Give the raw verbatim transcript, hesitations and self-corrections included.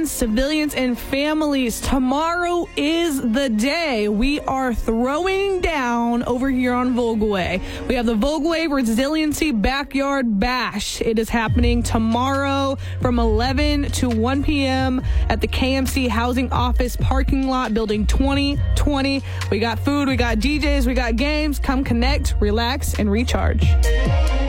veterans, civilians, and families. Tomorrow is the day we are throwing down over here on Volgaway. We have the Volgaway Resiliency Backyard Bash. It is happening tomorrow from eleven to one p.m. at the K M C Housing Office parking lot, building twenty twenty. We got food, we got D Js, we got games. Come connect, relax, and recharge.